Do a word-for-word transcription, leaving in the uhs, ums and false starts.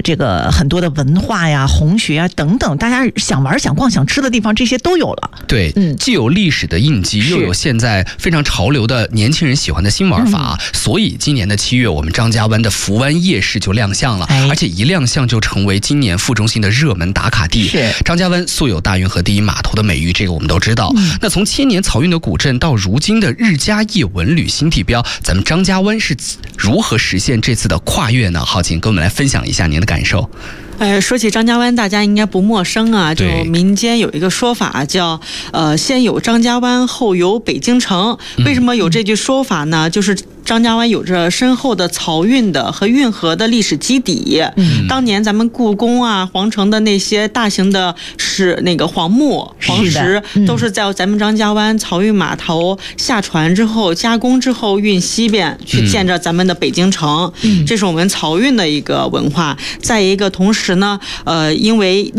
这个很多的文化呀、红学啊等等，大家想玩、想逛、想吃的地方，这些都有了。 对，嗯，既有历史的印记，又有现在非常潮流的年轻人喜欢的新玩法，嗯、所以今年的七月，我们张家湾的福湾夜市就亮相了，哎、而且一亮相就成为今年副中心的热门打卡地。 是张家湾素有大运河第一码头的美誉，这个我们都知道。嗯、那从千年漕运的古镇到如今的日家夜文旅新地标，咱们张家湾是如何实现这次的跨越呢？浩晴跟我们来分享一下您的感受。 呃，说起张家湾，大家应该不陌生啊。就民间有一个说法叫，呃，先有张家湾，后有北京城。为什么有这句说法呢？就是张家湾有着深厚的漕运的和运河的历史基底。嗯，当年咱们故宫啊、皇城的那些大型的是那个黄木、黄石，嗯、都是在咱们张家湾漕运码头下船之后加工之后运西边去建着咱们的北京城。嗯，这是我们漕运的一个文化。再一个，同时呢，呃，因为